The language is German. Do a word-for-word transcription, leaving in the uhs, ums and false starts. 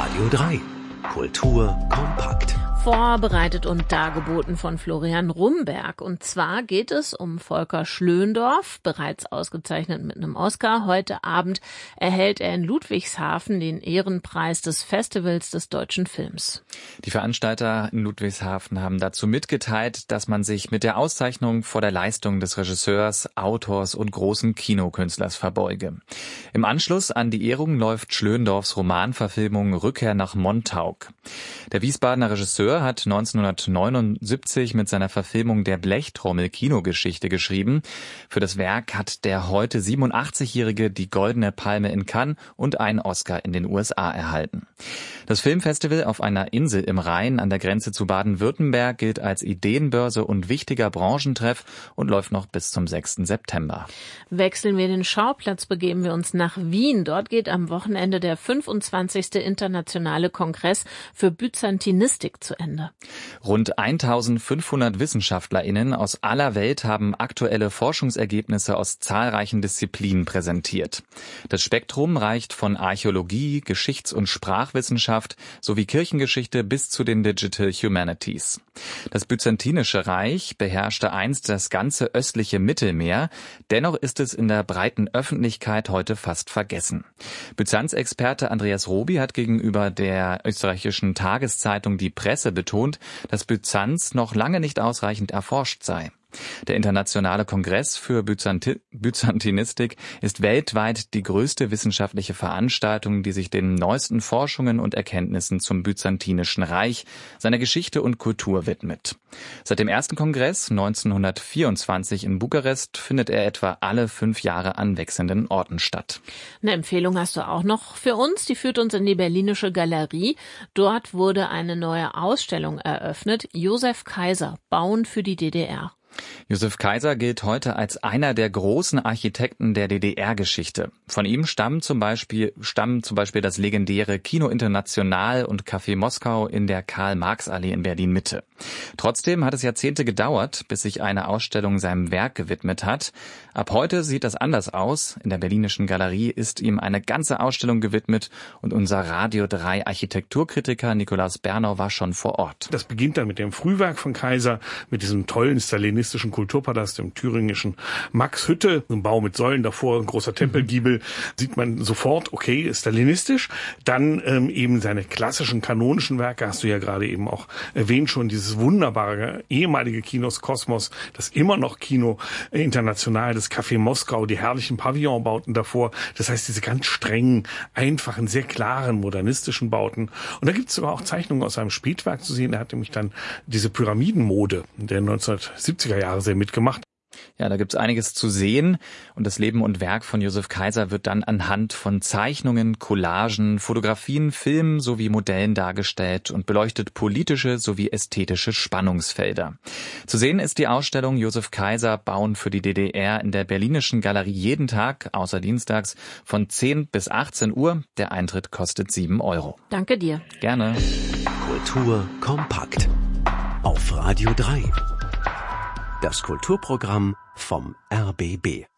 Radio drei. Kultur kompakt. Vorbereitet und dargeboten von Florian Rumberg. Und zwar geht es um Volker Schlöndorff, bereits ausgezeichnet mit einem Oscar. Heute Abend erhält er in Ludwigshafen den Ehrenpreis des Festivals des deutschen Films. Die Veranstalter in Ludwigshafen haben dazu mitgeteilt, dass man sich mit der Auszeichnung vor der Leistung des Regisseurs, Autors und großen Kinokünstlers verbeuge. Im Anschluss an die Ehrung läuft Schlöndorffs Romanverfilmung Rückkehr nach Montauk. Der Wiesbadener Regisseur hat neunzehnhundertneunundsiebzig mit seiner Verfilmung der Blechtrommel Kinogeschichte geschrieben. Für das Werk hat der heute siebenundachtzigjährige die Goldene Palme in Cannes und einen Oscar in den U S A erhalten. Das Filmfestival auf einer Insel im Rhein an der Grenze zu Baden-Württemberg gilt als Ideenbörse und wichtiger Branchentreff und läuft noch bis zum sechsten September. Wechseln wir den Schauplatz, begeben wir uns nach Wien. Dort geht am Wochenende der fünfundzwanzigste internationale Kongress für Byzantinistik zu Ende. Rund eintausendfünfhundert WissenschaftlerInnen aus aller Welt haben aktuelle Forschungsergebnisse aus zahlreichen Disziplinen präsentiert. Das Spektrum reicht von Archäologie, Geschichts- und Sprachwissenschaft sowie Kirchengeschichte bis zu den Digital Humanities. Das Byzantinische Reich beherrschte einst das ganze östliche Mittelmeer, dennoch ist es in der breiten Öffentlichkeit heute fast vergessen. Byzanz-Experte Andreas Robi hat gegenüber der österreichischen Tageszeitung Die Presse betont, dass Byzanz noch lange nicht ausreichend erforscht sei. Der Internationale Kongress für Byzanti- Byzantinistik ist weltweit die größte wissenschaftliche Veranstaltung, die sich den neuesten Forschungen und Erkenntnissen zum Byzantinischen Reich, seiner Geschichte und Kultur widmet. Seit dem ersten Kongress neunzehnhundertvierundzwanzig in Bukarest findet er etwa alle fünf Jahre an wechselnden Orten statt. Eine Empfehlung hast du auch noch für uns, die führt uns in die Berlinische Galerie. Dort wurde eine neue Ausstellung eröffnet, Josef Kaiser, Bauen für die D D R. Josef Kaiser gilt heute als einer der großen Architekten der D D R-Geschichte. Von ihm stammen zum Beispiel, stammen zum Beispiel das legendäre Kino International und Café Moskau in der Karl-Marx-Allee in Berlin-Mitte. Trotzdem hat es Jahrzehnte gedauert, bis sich eine Ausstellung seinem Werk gewidmet hat. Ab heute sieht das anders aus. In der Berlinischen Galerie ist ihm eine ganze Ausstellung gewidmet und unser Radio drei Architekturkritiker Nikolaus Bernau war schon vor Ort. Das beginnt dann mit dem Frühwerk von Kaiser, mit diesem tollen stalinistischen Kulturpalast im thüringischen Maxhütte, ein Bau mit Säulen davor, ein großer Tempelgiebel, sieht man sofort, okay, stalinistisch. Dann ähm, eben seine klassischen kanonischen Werke, hast du ja gerade eben auch erwähnt schon, dieses wunderbare ehemalige Kinos Kosmos, das immer noch Kino International, das Café Moskau, die herrlichen Pavillonbauten davor. Das heißt, diese ganz strengen, einfachen, sehr klaren, modernistischen Bauten. Und da gibt es aber auch Zeichnungen aus seinem Spätwerk zu sehen. Er hat nämlich dann diese Pyramidenmode der neunzehnhundertsiebziger Jahre sehr mitgemacht. Ja, da gibt's einiges zu sehen und das Leben und Werk von Josef Kaiser wird dann anhand von Zeichnungen, Collagen, Fotografien, Filmen sowie Modellen dargestellt und beleuchtet politische sowie ästhetische Spannungsfelder. Zu sehen ist die Ausstellung Josef Kaiser, Bauen für die D D R in der Berlinischen Galerie jeden Tag, außer dienstags, von zehn bis achtzehn Uhr. Der Eintritt kostet sieben Euro. Danke dir. Gerne. Kultur kompakt. Auf Radio drei. Das Kulturprogramm vom R B B.